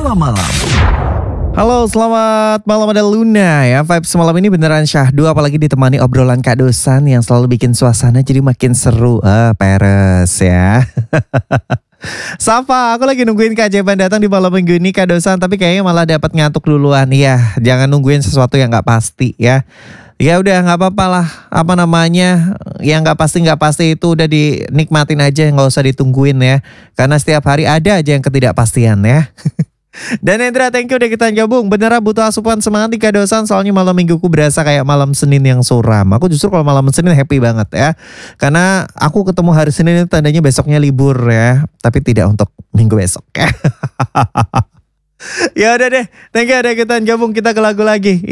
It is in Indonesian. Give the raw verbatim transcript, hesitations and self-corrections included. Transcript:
malam-malam. Halo, selamat malam ada Luna ya. Vibes semalam ini beneran syahdu, apalagi ditemani obrolan Kak Dosan yang selalu bikin suasana jadi makin seru. Ah, peres ya. Sapa, aku lagi nungguin keajaiban datang di malam minggu ini Kak Dosan, tapi kayaknya malah dapat ngantuk duluan. Iya, jangan nungguin sesuatu yang nggak pasti ya. Ya udah nggak apa-apa lah, apa namanya, yang nggak pasti nggak pasti itu udah dinikmatin aja, nggak usah ditungguin ya. Karena setiap hari ada aja yang ketidakpastian ya. Dan Hendra, thank you udah kita gabung. Beneran butuh asupan semangat di Kak Dosan, soalnya malam mingguku berasa kayak malam Senin yang suram. Aku justru kalau malam Senin happy banget ya. Karena aku ketemu hari Senin itu tandanya besoknya libur ya. Tapi tidak untuk minggu besok ya. Ya udah deh, thank you udah kita gabung, kita ke lagu lagi.